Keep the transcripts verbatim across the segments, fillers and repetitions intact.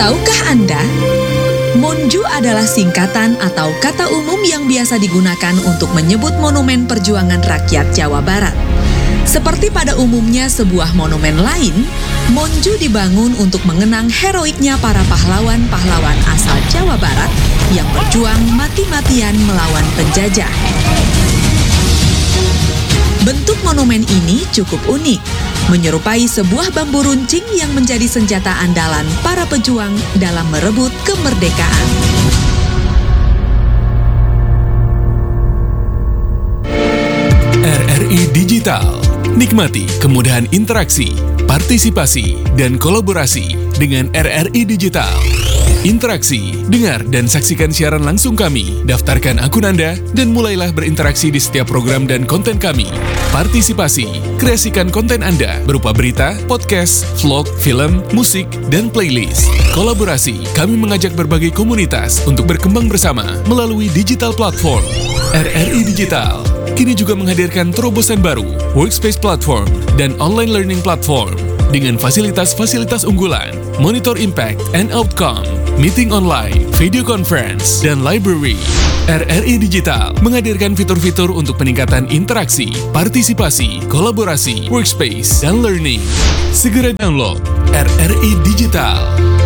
Tahukah Anda, Monju adalah singkatan atau kata umum yang biasa digunakan untuk menyebut monumen perjuangan rakyat Jawa Barat. Seperti pada umumnya sebuah monumen lain, Monju dibangun untuk mengenang heroiknya para pahlawan-pahlawan asal Jawa Barat yang berjuang mati-matian melawan penjajah. Bentuk monumen ini cukup unik, menyerupai sebuah bambu runcing yang menjadi senjata andalan para pejuang dalam merebut kemerdekaan. R R I Digital. Nikmati kemudahan interaksi, partisipasi, dan kolaborasi dengan R R I Digital. Interaksi, dengar dan saksikan siaran langsung kami, daftarkan akun Anda, dan mulailah berinteraksi di setiap program dan konten kami. Partisipasi, kreasikan konten Anda berupa berita, podcast, vlog, film, musik, dan playlist. Kolaborasi, kami mengajak berbagai komunitas untuk berkembang bersama melalui digital platform. R R I Digital kini juga menghadirkan terobosan baru, workspace platform, dan online learning platform dengan fasilitas-fasilitas unggulan, monitor impact and outcome, meeting online, video conference, dan library. R R I Digital menghadirkan fitur-fitur untuk peningkatan interaksi, partisipasi, kolaborasi, workspace, dan learning. Segera download R R I Digital.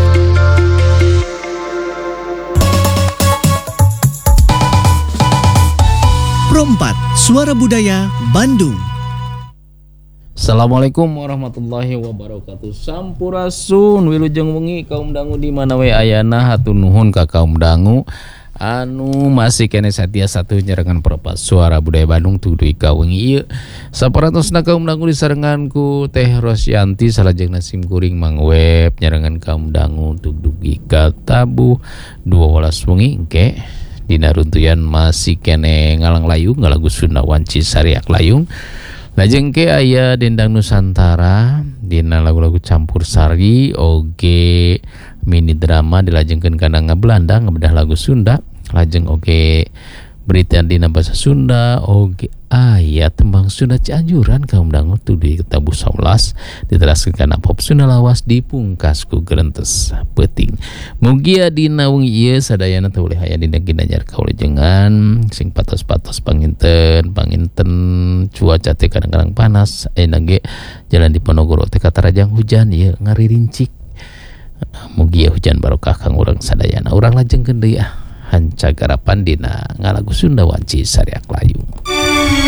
Rompat, Suara Budaya, Bandung. Assalamualaikum warahmatullahi wabarakatuh. Sampurasun wilujeng wengi kaum dangu di mana we ayana hatur nuhun ka kaum dangu anu masih kene satia satu nyerengan Perempat Suara Budaya Bandung tuduh ka wengi ieu. Saparantos kaum dangu disarengan Teh Rosyanti salajengna sim kuring Mang Web nyerengan kaum dangu tuduh ka tabuh dua belas wengi engke dina runtuyan masih kene ngalang layung ngalagu Sunda Wanci Sariak Layung. Lajeng ke aya Dendang Nusantara dina lagu-lagu campur sari oge mini drama dilajengkeun kana Belanda ngabedah lagu Sunda. Lajeng oge berita dina basa Sunda oge aya tembang Sunda Cianjuran kaum dangu tuduh tabuh saulas diteraskeun kana pop Sunda lawas dipungkas ku Gerentes Peuting. Mugia dina wengi ieu sadayana teu boleh aya dina ginanyar kawilujengan sing patos-patos panginten panginten cuaca teh kadang-kadang panas ayeuna ge jalan di Ponorogo teh katarajang hujan ieu ngaririncik. Mugia hujan barokah kang urang sadayana urang lajengkeun deui ah hancagarapan dina ngalagu Sunda Wanci Sariak Layung.